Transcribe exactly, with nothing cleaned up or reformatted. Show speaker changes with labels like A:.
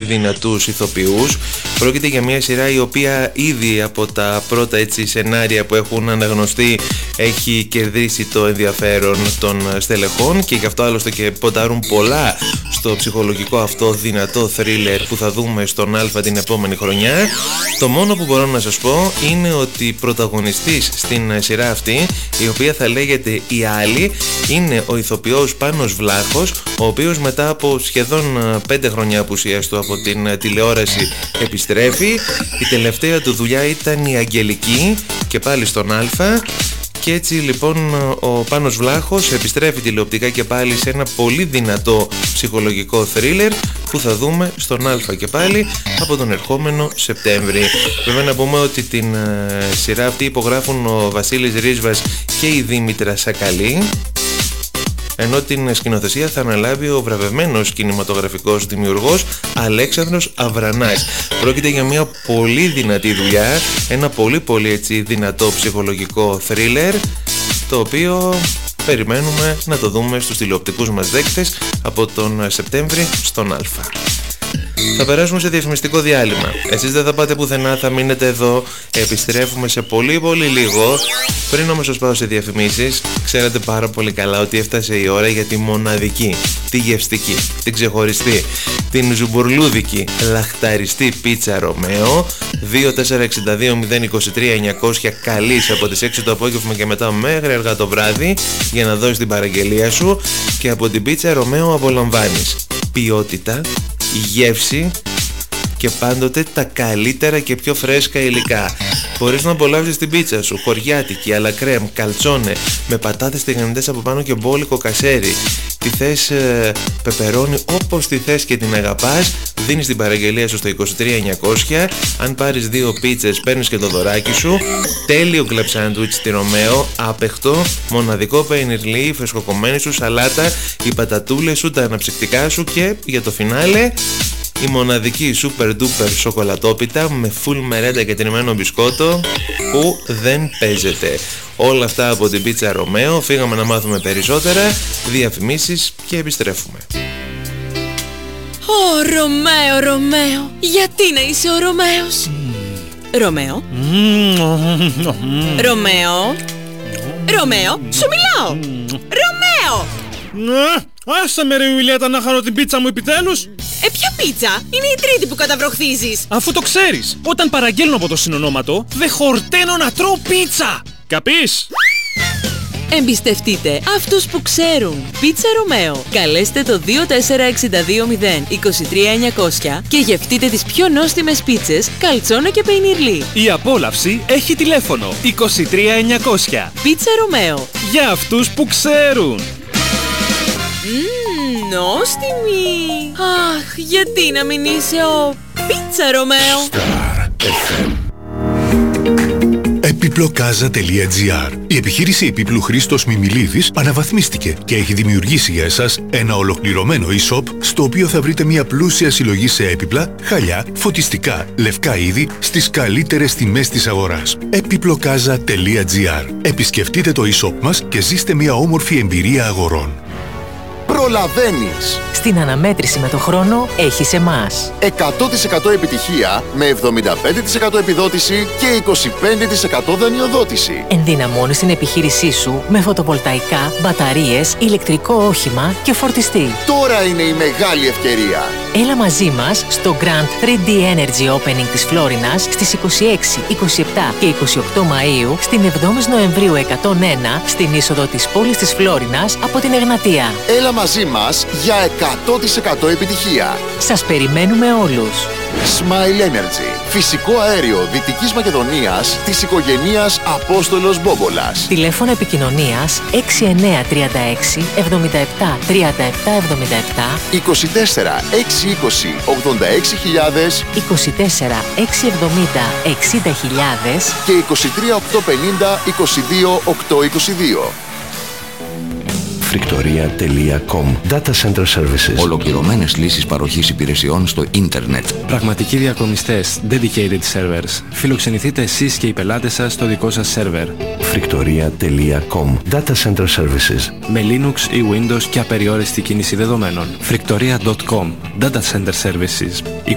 A: δυνατούς ηθοποιούς. Πρόκειται για μια σειρά η οποία ήδη από τα πρώτα έτσι σενάρια που έχουν αναγνωστεί έχει κερδίσει το ενδιαφέρον των στελεχών και γι' αυτό άλλωστε και ποντάρουν πολλά στο ψυχολογικό αυτό δυνατό θρίλερ που θα δούμε στον Α την επόμενη χρονιά. Το μόνο που μπορώ να σας πω είναι ότι πρωταγωνιστής στην σειρά αυτή, η οποία θα λέγεται «Η Άλλη», είναι ο ηθοποιός Πάνος Βλάχος, ο οποίος μετά από σχεδόν πέντε χρόνια απουσίας του από την τηλεόραση επιστρέφει. Η τελευταία του δουλειά ήταν η Αγγελική και πάλι στον Α. Και έτσι λοιπόν ο Πάνος Βλάχος επιστρέφει τηλεοπτικά και πάλι σε ένα πολύ δυνατό ψυχολογικό θρίλερ που θα δούμε στον Α και πάλι από τον ερχόμενο Σεπτέμβρη. Βέβαια να πούμε ότι την ε, σειρά αυτή υπογράφουν ο Βασίλης Ρίσβας και η Δήμητρα Σακαλή, ενώ την σκηνοθεσία θα αναλάβει ο βραβευμένος κινηματογραφικός δημιουργός Αλέξανδρος Αβρανάς. Πρόκειται για μια πολύ δυνατή δουλειά, ένα πολύ πολύ έτσι δυνατό ψυχολογικό θρίλερ, το οποίο περιμένουμε να το δούμε στους τηλεοπτικούς μας δέκτες από τον Σεπτέμβρη στον Α. Θα περάσουμε σε διαφημιστικό διάλειμμα. Εσείς δεν θα πάτε πουθενά, θα μείνετε εδώ. Επιστρέφουμε σε πολύ πολύ λίγο. Πριν όμως σας πάω σε διαφημίσεις, ξέρετε πάρα πολύ καλά ότι έφτασε η ώρα για τη μοναδική, τη γευστική, την ξεχωριστή, την ζουμπουρλούδικη, λαχταριστή πίτσα Ρωμαίο. Δύο τέσσερα έξι δύο μηδέν δύο τρία εννιακόσια καλείς από τις έξι το απόγευμα και μετά μέχρι αργά το βράδυ για να δώσεις την παραγγελία σου. Και από την πίτσα Ρωμαίο απολαμβάνεις ποιότητα, γεύση και πάντοτε τα καλύτερα και πιο φρέσκα υλικά. Μπορείς να απολαύσεις την πίτσα σου χωριάτικη, αλλά κρέμ, καλτσόνε, με πατάτες τηγανιτές από πάνω και μπόλικο κασέρι. Τη θες ε, πεπερώνει όπως τη θες και την αγαπάς. Δίνεις την παραγγελία σου στο είκοσι τρία εννιακόσια. Αν πάρεις δύο πίτσες παίρνεις και το δωράκι σου. Τέλειο κλαμπ σάντουιτς στη Ρωμαίο, άπεχτο, μοναδικό πενιρλί, η φρεσκοκομμένη σου σαλάτα, οι πατατούλες σου, τα αναψυκτικά σου και για το φινάλε η μοναδική super duper σοκολατόπιτα με full μερέντα και τριμμένο μπισκότο που δεν παίζεται. Όλα αυτά από την πίτσα Ρωμαίο. Φύγαμε να μάθουμε περισσότερα, διαφημίσεις και επιστρέφουμε.
B: Ω Ρωμαίο, Ρωμαίο, γιατί να είσαι ο Ρωμαίος? Mm. Ρωμαίο, mm. Ρωμαίο, Ρωμαίο, σου μιλάω. mm. Ρωμαίο!
C: Ναι, άσε με ρε Ιουλιέτα να χαρώ την πίτσα μου επιτέλους.
B: Ε, ποια πίτσα? Είναι η τρίτη που καταβροχθίζεις.
C: Αφού το ξέρεις, όταν παραγγέλνω από το συνονόματο, δεν χορταίνω να τρώω πίτσα. Καπείς?
B: Εμπιστευτείτε αυτούς που ξέρουν. Πίτσα Ρωμαίο. Καλέστε το δύο τέσσερα έξι δύο μηδέν δύο τρία εννιακόσια και γευτείτε τις πιο νόστιμες πίτσες, καλτσόνα και πενιρλί.
C: Η απόλαυση έχει τηλέφωνο είκοσι τρία εννιακόσια.
B: Πίτσα Ρωμαίο.
C: Για αυτούς που ξέρουν.
B: Μμμ, νόστιμη. Αχ, γιατί να μην είσαι ο Πίτσα Ρωμαίο?
D: Star εφ εμ. Επιπλοκάζα τελεία τζι άρ. Η επιχείρηση επίπλου Χρήστος Μιμιλίδης αναβαθμίστηκε και έχει δημιουργήσει για εσάς ένα ολοκληρωμένο e-shop στο οποίο θα βρείτε μια πλούσια συλλογή σε έπιπλα, χαλιά, φωτιστικά, λευκά είδη στις καλύτερες τιμές της αγοράς. επιπλοκάζα τελεία τζι άρ. Επισκεφτείτε το e-shop μας και ζήστε μια όμορφη εμπειρία αγορών.
E: Προλαβαίνεις.
F: Στην αναμέτρηση με το χρόνο έχεις εμάς.
E: εκατό τοις εκατό επιτυχία με εβδομήντα πέντε τοις εκατό επιδότηση και είκοσι πέντε τοις εκατό δανειοδότηση.
F: Ενδυναμώνεις την επιχείρησή σου με φωτοβολταϊκά, μπαταρίες, ηλεκτρικό όχημα και φορτιστή.
E: Τώρα είναι η μεγάλη ευκαιρία.
F: Έλα μαζί μας στο Grand θρι ντι Energy Opening της Φλόρινας στις είκοσι έξι, είκοσι επτά και είκοσι οκτώ Μαΐου, στην εβδόμη Νοεμβρίου εκατόν ένα, στην είσοδο της πόλης της Φλόρινας από την Εγνατία.
E: Έλα μαζί μας για εκατό τοις εκατό επιτυχία.
F: Σας περιμένουμε όλους.
E: Smile Energy. Φυσικό αέριο Δυτικής Μακεδονίας της οικογενείας Απόστολος Μπόμπολας.
F: Τηλέφωνο επικοινωνίας έξι εννιά τρία έξι εβδομήντα επτά τριάντα επτά εβδομήντα επτά,
E: είκοσι τέσσερα έξι είκοσι ογδόντα έξι χιλιάδες,
F: είκοσι τέσσερα έξι εβδομήντα εξήντα χιλιάδες
E: και είκοσι τρία οκτακόσια πενήντα είκοσι δύο οκτακόσια είκοσι δύο.
G: Φρικτορία τελεία κομ. Data Center Services.
H: Ολοκληρωμένες λύσεις παροχής υπηρεσιών στο ίντερνετ.
I: Πραγματικοί διακομιστές, dedicated servers. Φιλοξενηθείτε εσείς και οι πελάτες σας στο δικό σας σερβερ.
G: Φρικτορία τελεία κομ. Data Center Services.
I: Με Linux ή Windows και απεριόριστη κίνηση δεδομένων. Φρικτορία τελεία κομ. Data Center Services.